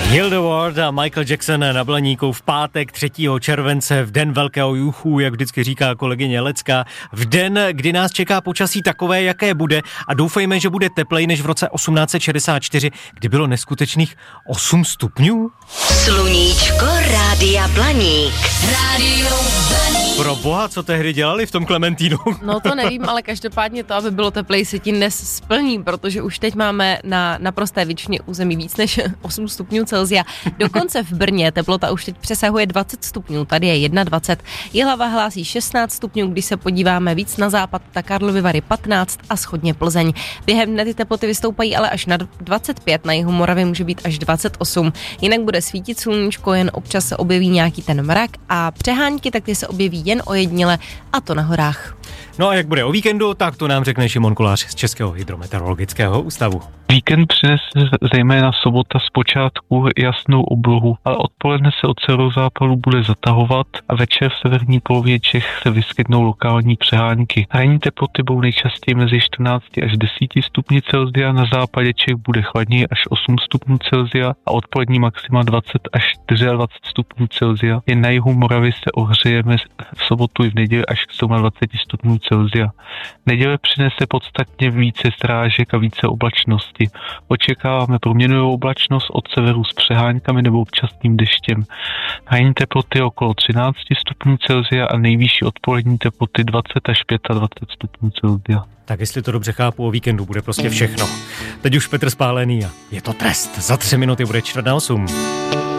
Hilda Ward a Michael Jackson na Blaníku v pátek 3. července, v den velkého juchu, jak vždycky říká kolegyně Lecka, v den, kdy nás čeká počasí takové, jaké bude, a doufejme, že bude teplej než v roce 1864, kdy bylo neskutečných 8 stupňů. Sluníčko Rádia Blaník. Rádio Blaník. Pro boha, co tehdy dělali v tom Klementínu? No to nevím, ale každopádně to, aby bylo teplej, se ti dnes splní, protože už teď máme na naprosté většině území víc než 8 stupňů Celsia. Dokonce v Brně teplota už teď přesahuje 20 stupňů, tady je 21. Jihlava hlásí 16 stupňů, když se podíváme víc na západ, tak Karlovy Vary 15 a shodně Plzeň. Během dne ty teploty vystoupají ale až na 25, na jihu Moravy může být až 28. Jinak bude svítit sluníčko, jen občas se objeví nějaký ten mrak a přehánky, tak ty se objeví jen ojediněle, a to na horách. No a jak bude o víkendu, tak to nám řekne Šimon Kolář z Českého hydrometeorologického ústavu. Víkend přinese zejména sobota zpočátku jasnou oblohu, ale odpoledne se od severozápadu bude zatahovat a večer v severní polovině Čech se vyskytnou lokální přehánky. Ranní teploty budou nejčastěji mezi 14 až 10 stupni Celsia, na západě Čech bude chladněji až 8 stupňů Celsia a odpolední maxima 20 až 24 stupňů Celsia. Jen na jihu Moravy se ohřejeme v sobotu i v neděli až k 27 stupňů Celsia. Neděle přinese podstatně více srážek a více oblačnosti. Očekáváme proměnlivou oblačnost od severu s přeháňkami nebo občasným deštěm. Ranní teploty okolo 13 stupňů Celsia a nejvyšší odpolední teploty 20 až 25 stupňů Celsia. Tak jestli to dobře chápu, o víkendu bude prostě všechno. Teď už Petr Spálený a je to trest. Za 3 minuty bude 7:45.